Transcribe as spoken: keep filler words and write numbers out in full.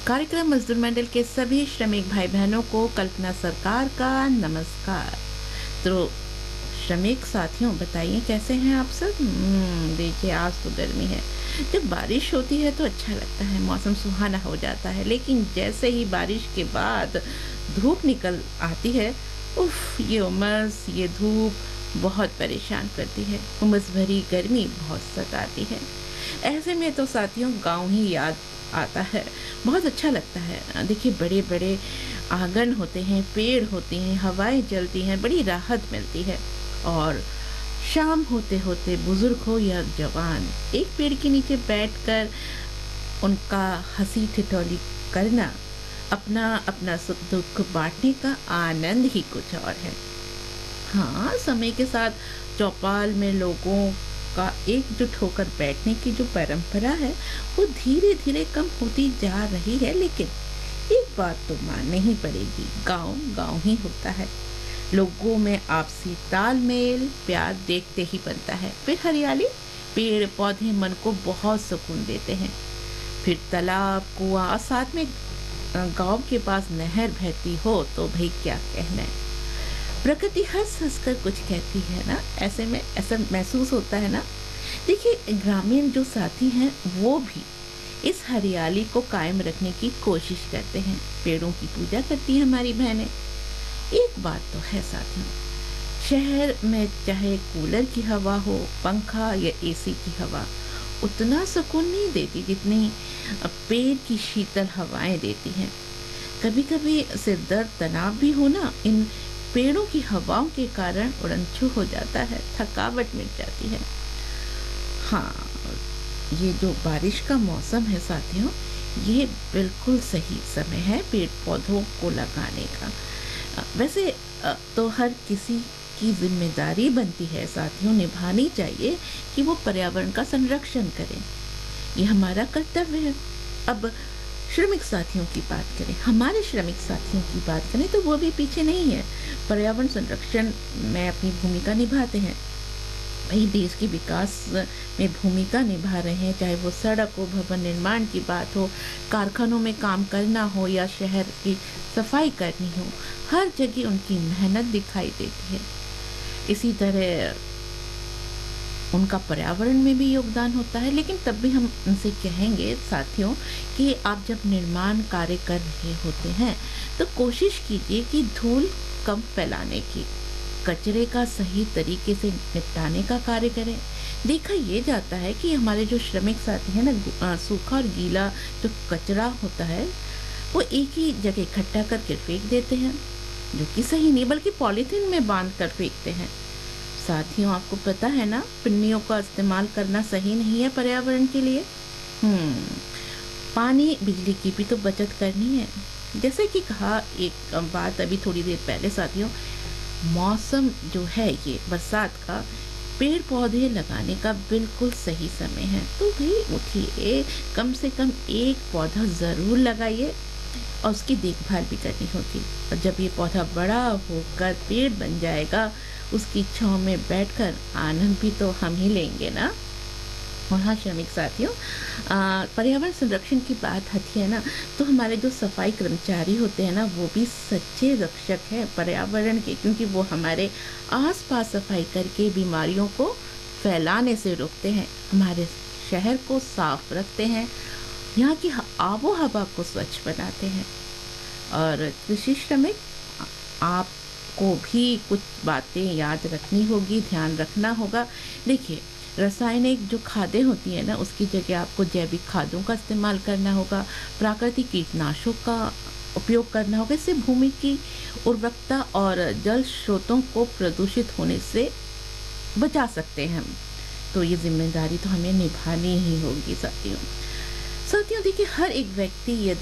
कार्यक्रम मजदूर मंडल के सभी श्रमिक भाई बहनों को कल्पना सरकार का नमस्कार। तो श्रमिक साथियों, बताइए कैसे हैं आप सब। हम्म, देखिए आज तो गर्मी है। जब बारिश होती है तो अच्छा लगता है, मौसम सुहाना हो जाता है, लेकिन जैसे ही बारिश के बाद धूप निकल आती है, उफ, ये उमस, ये धूप बहुत परेशान करती है। उमस भरी गर्मी बहुत सताती है। ऐसे में तो साथियों गांव ही याद आता है। बहुत अच्छा लगता है। देखिए बड़े बड़े आंगन होते हैं, पेड़ होते हैं, हवाएं चलती हैं, बड़ी राहत मिलती है। और शाम होते होते बुजुर्ग हो या जवान, एक पेड़ के नीचे बैठकर उनका हंसी ठिठोली करना, अपना अपना सुख दुख बांटने का आनंद ही कुछ और है। हाँ, समय के साथ चौपाल में लोगों का एकजुट होकर बैठने की जो परंपरा है, वो धीरे धीरे कम होती जा रही है, लेकिन एक बात तो माननी ही पड़ेगी, गांव गांव ही होता है। लोगों में आपसी तालमेल, प्यार देखते ही बनता है। फिर हरियाली, पेड़ पौधे मन को बहुत सुकून देते हैं। फिर तालाब, कुआं और साथ में गांव के पास नहर बहती हो तो भाई क्या कहना है। प्रकृति हंस हंस कर कुछ कहती है ना, ऐसे में ऐसा महसूस होता है ना। देखिए ग्रामीण जो साथी हैं वो भी इस हरियाली को कायम रखने की कोशिश करते हैं। पेड़ों की पूजा करती हैं हमारी बहनें। एक बात तो है साथियों, शहर में चाहे कूलर की हवा हो, पंखा या एसी की हवा उतना सुकून नहीं देती जितनी पेड़ की शीतल हवाएं देती हैं। कभी कभी सिर दर्द, तनाव भी हो ना, इन पेड़ों की हवाओं के कारण उड़नछू हो जाता है, थकावट मिट जाती है। हाँ, ये जो बारिश का मौसम है साथियों, ये बिल्कुल सही समय है पेड़ पौधों को लगाने का। वैसे तो हर किसी की जिम्मेदारी बनती है साथियों, निभानी चाहिए कि वो पर्यावरण का संरक्षण करें। ये हमारा कर्तव्य है। अब श्रमिक साथियों की बात करें, हमारे श्रमिक साथियों की बात करें तो वो भी पीछे नहीं है। पर्यावरण संरक्षण में अपनी भूमिका निभाते हैं। भाई देश के विकास में भूमिका निभा रहे हैं, चाहे वो सड़क हो, भवन निर्माण की बात हो, कारखानों में काम करना हो या शहर की सफाई करनी हो, हर जगह उनकी मेहनत दिखाई देती है। इसी तरह उनका पर्यावरण में भी योगदान होता है। लेकिन तब भी हम उनसे कहेंगे साथियों कि आप जब निर्माण कार्य कर रहे होते हैं तो कोशिश कीजिए कि धूल कम फैलाने की, कचरे का सही तरीके से निपटाने का कार्य करें। देखा ये जाता है कि हमारे जो श्रमिक साथी हैं ना, सूखा और गीला जो कचरा होता है वो एक ही जगह इकट्ठा करके फेंक देते हैं, जो कि सही नहीं, बल्कि पॉलीथीन में बांध कर फेंकते हैं। साथियों आपको पता है ना, पिन्नियों का इस्तेमाल करना सही नहीं है पर्यावरण के लिए। हम्म पानी बिजली की भी तो बचत करनी है। जैसे कि कहा एक बात अभी थोड़ी देर पहले साथियों, मौसम जो है ये बरसात का, पेड़ पौधे लगाने का बिल्कुल सही समय है। तो भाई उठिए, कम से कम एक पौधा ज़रूर लगाइए और उसकी देखभाल भी करनी होगी। और जब ये पौधा बड़ा होकर पेड़ बन जाएगा, उसकी छांव में बैठकर आनंद भी तो हम ही लेंगे ना। और हाँ श्रमिक साथियों, पर्यावरण संरक्षण की बात आती है ना, तो हमारे जो सफाई कर्मचारी होते हैं ना, वो भी सच्चे रक्षक हैं पर्यावरण के, क्योंकि वो हमारे आसपास सफाई करके बीमारियों को फैलाने से रोकते हैं, हमारे शहर को साफ रखते हैं, यहाँ की आबो हवा को स्वच्छ बनाते हैं। और कृषि श्रमिक, आपको भी कुछ बातें याद रखनी होगी, ध्यान रखना होगा। देखिए रासायनिक जो खादें होती हैं ना, उसकी जगह आपको जैविक खादों का इस्तेमाल करना होगा, प्राकृतिक कीटनाशकों का उपयोग करना होगा। इससे भूमि की उर्वरकता और जल स्रोतों को प्रदूषित होने से बचा सकते हैं हम। तो ये जिम्मेदारी तो हमें निभानी ही होगी साथियों। साथियों देखिए, हर एक व्यक्ति यदि